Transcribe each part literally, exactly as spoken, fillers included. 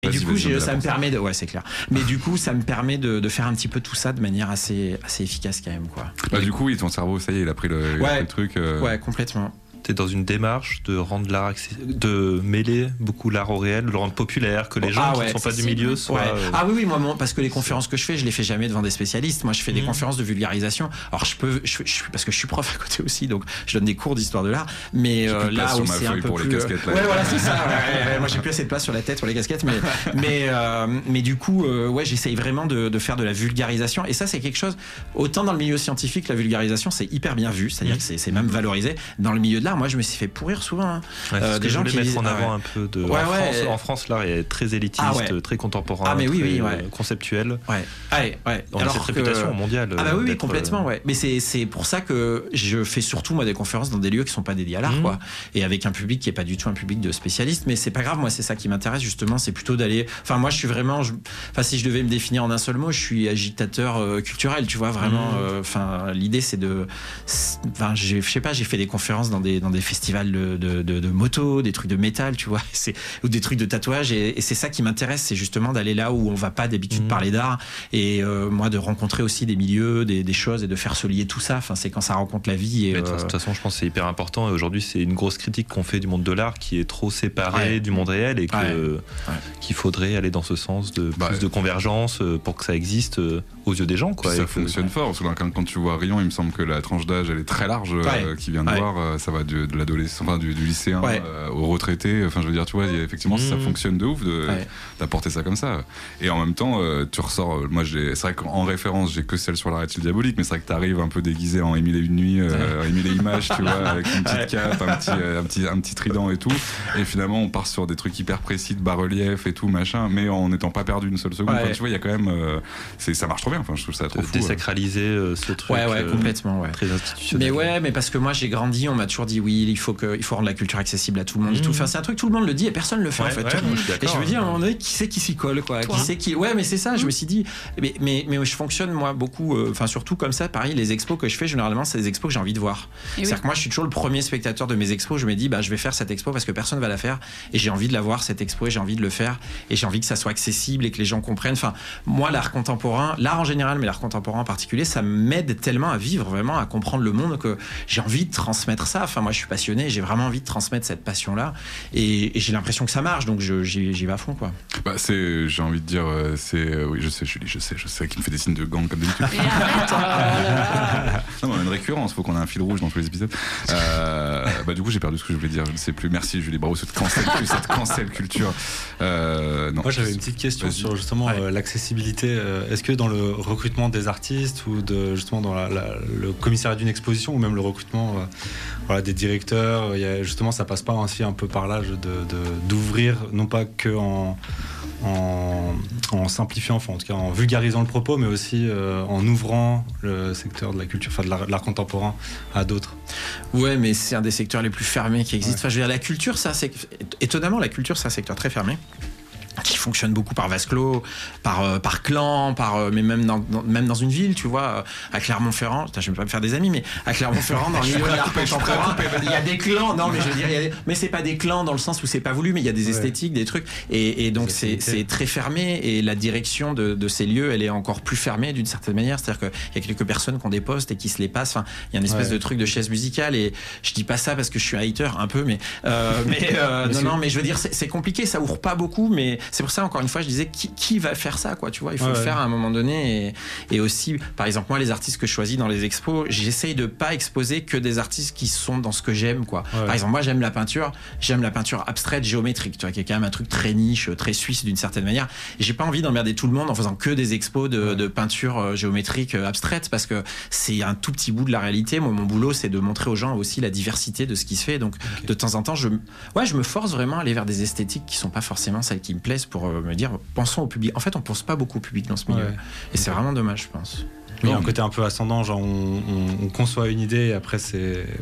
Et vas-y, du coup, vas-y, j'ai, on est ça là me pour ça. permet de, ouais, c'est clair. Mais du coup, ça me permet de, de faire un petit peu tout ça de manière assez, assez efficace quand même, quoi. Bah, du coup, oui, ton cerveau, ça y est, il a pris le, il a Ouais. pris le truc. Euh... Ouais, complètement. T'es dans une démarche de rendre l'art accessi- de mêler beaucoup l'art au réel, de le rendre populaire, que les gens Ah qui ouais, ne sont pas du accessible. milieu soient. Ouais. euh, Ah oui, oui, moi, moi, parce que les conférences que je fais, je les fais jamais devant des spécialistes. Moi, je fais des Mmh. conférences de vulgarisation. Alors, je peux, je, je, parce que je suis prof à côté aussi, donc je donne des cours d'histoire de l'art. Mais J'ai euh, plus de place là sur où ma c'est un feuille peu pour les plus, casquettes, là. ouais, voilà, c'est ça. Ouais, ouais, moi, j'ai plus assez de place sur la tête pour les casquettes, mais, mais, euh, mais du coup, euh, ouais, j'essaye vraiment de, de faire de la vulgarisation. Et ça, c'est quelque chose. Autant dans le milieu scientifique, la vulgarisation, c'est hyper bien vu, c'est-à-dire Mmh. que c'est, c'est même valorisé. Dans le milieu de l'art, moi, je me suis fait pourrir souvent. Hein. Ouais, c'est Euh, ce des que je gens voulais qui mettre disent, en ah avant ouais. un peu de. Ouais, en, ouais. France, en France, l'art est très élitiste, Ah ouais. très contemporain, Ah, mais oui, très, oui, ouais. euh, conceptuel. Ouais, ouais, ouais. On a cette que- réputation mondiale. Ah bah oui, oui, d'être, complètement, euh, ouais. Mais c'est c'est pour ça que je fais surtout moi des conférences dans des lieux qui sont pas dédiés à l'art, Mmh. quoi, et avec un public qui est pas du tout un public de spécialistes. Mais c'est pas grave, moi c'est ça qui m'intéresse justement, c'est plutôt d'aller. Enfin moi je suis vraiment, je... enfin si je devais me définir en un seul mot, je suis agitateur euh, culturel, tu vois vraiment. Enfin Mmh. euh, l'idée c'est de, enfin je sais pas, j'ai fait des conférences dans des dans des festivals de de, de, de moto, des trucs de métal, tu vois, c'est ou des trucs de tatouage, et, et c'est ça qui m'intéresse, c'est justement d'aller là où on va pas d'habitude Mmh. parler d'art, et euh, moi de rencontrer aussi des milieux, des, des choses, et de faire se lier tout ça. Enfin, c'est quand ça rencontre la vie. Et Mais de euh, toute façon, je pense que c'est hyper important. Et aujourd'hui, c'est une grosse critique qu'on fait du monde de l'art qui est trop séparé Ouais. du monde réel et que, Ouais. Ouais. qu'il faudrait aller dans ce sens de Bah, plus de convergence euh, pour que ça existe euh, aux yeux des gens. Quoi, Puis ça et que- fonctionne fort, parce que là, quand, quand tu vois Rion, il me semble que la tranche d'âge elle est très large, euh, Ouais. qui vient de Ouais. voir, euh, ça va de, de l'adolescent, enfin du, du lycéen Ouais. euh, au retraité, enfin je veux dire, tu vois, il y a- effectivement ça Mmh. fonctionne de ouf de, Ouais. d'apporter ça comme ça. Et en même temps, euh, tu ressors, euh, moi j'ai, c'est vrai qu'en référence, j'ai que celle sur l'arrêt diabolique, mais c'est vrai que t'arrives un peu déguisé en Émile et une nuit, euh, Émile et Images, tu vois, avec une petite Ouais. cape, un petit, euh, un, petit, un petit trident et tout. Et finalement, on part sur des trucs hyper précis de bas-relief et tout, machin, mais en n'étant pas perdu une seule seconde. Ouais. Enfin, tu vois, il y a quand même. Euh, c'est, ça marche trop bien, enfin, je trouve ça trop de fou. euh. désacraliser euh, ce truc ouais, ouais, euh, complètement, ouais. très institutionnel. Mais ouais, mais parce que moi j'ai grandi, on m'a toujours dit oui, il faut que, il faut rendre la culture accessible à tout le monde. Mmh. Et tout. Enfin, c'est un truc tout le monde le dit et personne le fait Ouais, en fait. ouais, moi, je suis Et d'accord. je me dis à un moment donné, qui c'est qui s'y colle, quoi? Toi. Qui c'est qui? Ouais, mais c'est ça. Je me suis dit, mais mais mais je fonctionne moi beaucoup, euh, enfin surtout comme ça. Pareil, les expos que je fais généralement, c'est des expos que j'ai envie de voir. Et oui. C'est-à-dire que moi, je suis toujours le premier spectateur de mes expos. Je me dis, bah, je vais faire cette expo parce que personne va la faire et j'ai envie de la voir cette expo et j'ai envie de le faire et j'ai envie que ça soit accessible et que les gens comprennent. Enfin, moi, l'art contemporain, l'art en général, mais l'art contemporain en particulier, ça m'aide tellement à vivre vraiment, à comprendre le monde que j'ai envie de transmettre ça. Enfin, moi, je suis passionné, j'ai vraiment envie de transmettre cette passion-là et, et j'ai l'impression que ça marche, donc je, j'y, j'y vais à fond, quoi. Bah, c'est, j'ai envie de dire, euh, c'est, euh, oui, je sais, Julie, je sais, je sais, qui me fait des signes de gang comme d'habitude. Mais arrête, oh là là. Non, mais on a une récurrence, faut qu'on ait un fil rouge dans tous les épisodes. Euh, bah, du coup, j'ai perdu ce que je voulais dire, je ne sais plus. Merci, Julie, bravo, cette cancel, cette cancel culture. Euh, non. Moi, j'avais une petite question Vas-y. sur justement Ouais. euh, l'accessibilité. Euh, Est-ce que dans le recrutement des artistes ou de, justement dans la, la- le commissariat d'une exposition ou même le recrutement euh, voilà, des directeurs, il y a, justement, ça passe pas aussi un peu par là de, de- d'ouvrir, non pas que en, en, en simplifiant, enfin en tout cas en vulgarisant le propos, mais aussi euh, en ouvrant le secteur de la culture, enfin de l'art, de l'art contemporain à d'autres. Ouais, mais c'est un des secteurs les plus fermés qui existent. Ouais. Enfin, je veux dire, la culture, ça, c'est étonnamment, la culture, c'est un secteur très fermé, qui fonctionne beaucoup par vase clos, par euh, par clan, par euh, mais même dans, dans même dans une ville, tu vois, euh, à Clermont-Ferrand. Putain, je vais pas me faire des amis, mais à Clermont-Ferrand, dans le milieu de l'art contemporain, il y a des clans. Non, mais je veux dire, il y a des... mais c'est pas des clans dans le sens où c'est pas voulu, mais il y a des Ouais. esthétiques, des trucs, et, et donc Des c'est affinités. c'est très fermé, et la direction de, de ces lieux, elle est encore plus fermée d'une certaine manière. C'est-à-dire qu'il y a quelques personnes qui ont des postes et qui se les passent. Enfin, il y a une espèce Ouais. de truc de chaise musicale, et je dis pas ça parce que je suis un hater un peu, mais euh, mais euh, Mais non c'est- non, mais je veux dire, c'est c'est compliqué, ça ouvre pas beaucoup, mais c'est pour ça encore une fois je disais qui, qui va faire ça, quoi, tu vois, il faut Ouais, le ouais. faire à un moment donné, et, et aussi par exemple moi les artistes que je choisis dans les expos, j'essaye de pas exposer que des artistes qui sont dans ce que j'aime, quoi. Ouais. Par exemple moi j'aime la peinture, j'aime la peinture abstraite géométrique, tu vois, qui est quand même un truc très niche, très suisse d'une certaine manière, et j'ai pas envie d'emmerder tout le monde en faisant que des expos de, Ouais. de peinture euh, géométrique euh, abstraite, parce que c'est un tout petit bout de la réalité. Moi mon boulot c'est de montrer aux gens aussi la diversité de ce qui se fait, donc Ok. de temps en temps je, ouais, je me force vraiment à aller vers des esthétiques qui sont pas forcément celles qui me plaisent, pour euh, me dire pensons au public. En fait on pense pas beaucoup au public dans ce milieu, Ouais. et c'est vraiment dommage, je pense. Il y a un côté un peu ascendant, genre on, on- on conçoit une idée et après c'est, on-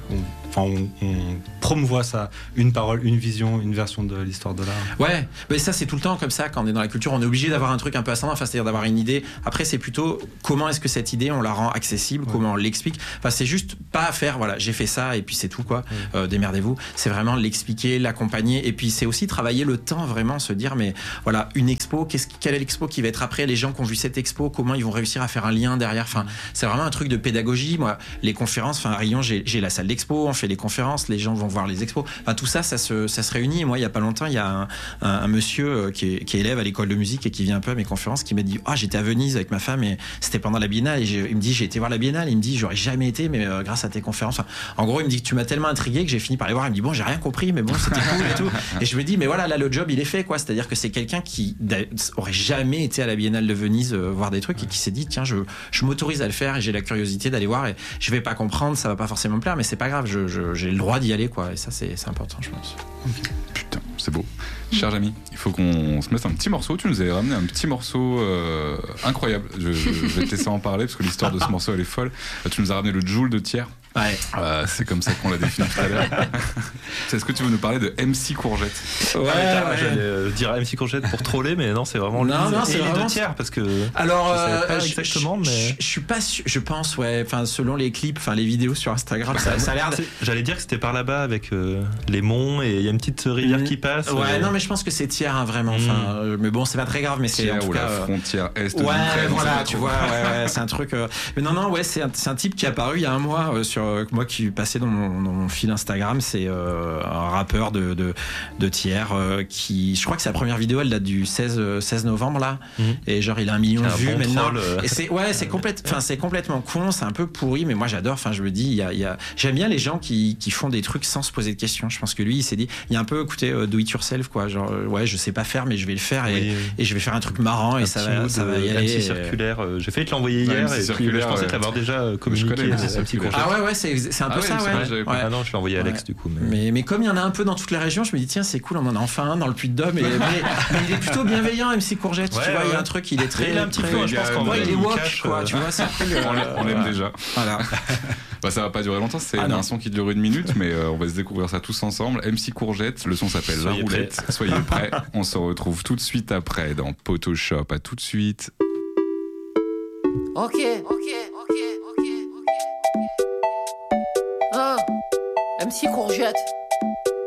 enfin, on, on promouvoit ça, une parole, une vision, une version de l'histoire de l'art. Ouais, mais ça c'est tout le temps comme ça quand on est dans la culture, on est obligé d'avoir un truc un peu ascendant, enfin c'est-à-dire d'avoir une idée. Après c'est plutôt comment est-ce que cette idée on la rend accessible, ouais. comment on l'explique. Enfin c'est juste pas faire voilà j'ai fait ça et puis c'est tout quoi. Ouais. Euh, démerdez-vous. C'est vraiment l'expliquer, l'accompagner et puis c'est aussi travailler le temps vraiment, se dire mais voilà une expo, qu'est-ce quelle est l'expo qui va être après, les gens qui ont vu cette expo, comment ils vont réussir à faire un lien derrière. Enfin c'est vraiment un truc de pédagogie. Moi les conférences, enfin à Rion j'ai, j'ai la salle d'expo, on fait les conférences, les gens vont voir les expos. Enfin tout ça ça se ça se réunit. Et moi il y a pas longtemps il y a un, un, un monsieur qui est, qui est élève à l'école de musique et qui vient un peu à mes conférences qui m'a dit ah oh, j'étais à Venise avec ma femme et c'était pendant la Biennale et il me dit j'ai été voir la Biennale, il me dit j'aurais jamais été mais euh, grâce à tes conférences. Enfin, en gros il me dit que tu m'as tellement intrigué que j'ai fini par les voir. Il me dit bon j'ai rien compris mais bon c'était cool et tout. Et je me dis mais voilà là le job il est fait quoi. C'est-à-dire que c'est quelqu'un qui aurait jamais été à la Biennale de Venise euh, voir des trucs et qui s'est dit tiens je, je m'autorise à le faire et j'ai la curiosité d'aller voir et je vais pas comprendre, ça va pas forcément me plaire mais c'est pas grave, je, je, j'ai le droit d'y aller quoi. Et ça c'est, c'est important je pense. Okay. Putain c'est beau. Chers amis, il faut qu'on se mette un petit morceau. Tu nous avais ramené un petit morceau euh, incroyable. Je, je vais te laisser en parler parce que l'histoire de ce morceau elle est folle. Tu nous as ramené le Joule de Thiers. Ouais. Euh, c'est comme ça qu'on l'a défini tout à l'heure. Est-ce que tu veux nous parler de M C Courgette? Ouais, ouais, ouais. J'allais euh, dire M C Courgette pour troller, mais non, c'est vraiment non, lui. non, c'est et vraiment... les deux tiers parce que. Alors, je savais pas euh, exactement, je, mais je, je suis pas sûr. Je pense, ouais. Enfin, selon les clips, enfin les vidéos sur Instagram, ça, ça a l'air. De... J'allais dire que c'était par là-bas avec euh, les monts et il y a une petite rivière mmh. qui passe. Ouais, euh... non, mais je pense que c'est Thiers hein, vraiment. Enfin, mmh. euh, mais bon, c'est pas très grave, mais c'est Thiers en tout ou cas. La frontière est de ouais, l'Ukraine. voilà, tu vois, ouais, ouais, c'est un truc. Euh... Mais non, non, ouais, c'est un, c'est un type qui est apparu il y a un mois euh, sur euh, moi qui passait dans mon, dans mon fil Instagram. C'est euh, un rappeur de de, de Thiers euh, qui, je crois que sa première vidéo, elle date du seize novembre là, mmh. et genre il a un million de vues bon maintenant. Troll, euh... Et c'est ouais, c'est complète, enfin c'est complètement con, c'est un peu pourri, mais moi j'adore. Enfin, je me dis, il y a, il y a, j'aime bien les gens qui qui font des trucs sans se poser de questions. Je pense que lui, il s'est dit, il y a un peu, écoutez, uh, do it yourself quoi, genre euh, ouais, je sais pas faire, mais je vais le faire et, oui, oui. et je vais faire un truc marrant un et ça va, ça va y aller. M C circulaire, euh, j'ai failli te l'envoyer hier ouais, et puis je pensais ouais. t'avoir déjà communiqué. Je connais, un petit ah ouais ouais, c'est c'est un ah peu ouais, ça ouais. ouais. Ah non, je l'ai envoyé à Alex ouais. du coup. Mais... mais mais comme il y en a un peu dans toutes les régions, je me dis tiens c'est cool, on en a enfin un dans le Puy-de-Dôme. Mais, mais, mais il est plutôt bienveillant M C Courgette, ouais, tu vois, ouais. il y a un truc, il est très, il est un petit très, peu, je pense qu'en vrai il est woke quoi, tu vois, c'est on l'aime déjà. Voilà. Bah ça va pas durer longtemps, c'est ah un son qui dure une minute, mais euh, on va se découvrir ça tous ensemble. M C Courgette, le son s'appelle La Roulette. Prêt. Soyez prêts, on se retrouve tout de suite après dans Photoshop. À tout de suite. Ok, ok, ok, ok, ok. Ah, M C Courgette.